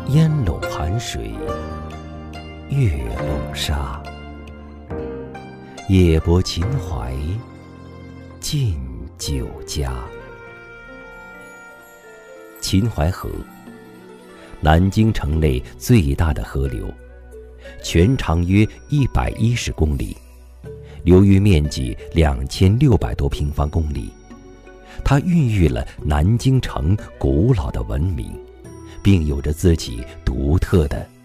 烟笼寒水，月笼沙。夜泊秦淮，近酒家。秦淮河，南京城内最大的河流，全长约110公里，流域面积2600多平方公里。它孕育了南京城古老的文明，并有着自己独特的